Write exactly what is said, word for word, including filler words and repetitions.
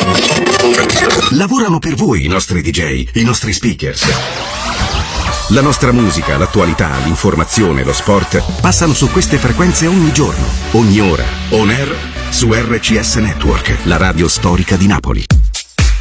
Lavorano per voi i nostri D J, i nostri speakers. La nostra musica, l'attualità, l'informazione, lo sport passano su queste frequenze ogni giorno, ogni ora, on air, su R C S Network, la radio storica di Napoli.